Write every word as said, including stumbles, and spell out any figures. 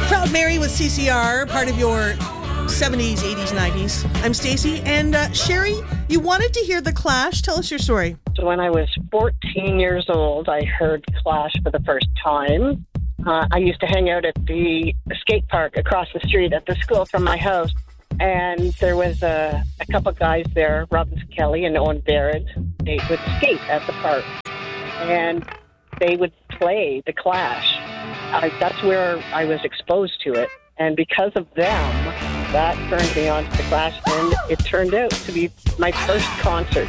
Proud Mary with C C R, part of your seventies, eighties, nineties. I'm Stacey. And uh, Sherry, you wanted to hear The Clash. Tell us your story. So when I was fourteen years old, I heard Clash for the first time. Uh, I used to hang out at the skate park across the street at the school from my house. And there was a, a couple guys there, Robin Kelly and Owen Barrett. They would skate at the park. And they would play The Clash. I, that's where I was exposed to it. And because of them, that turned me on to The Clash. And it turned out to be my first concert.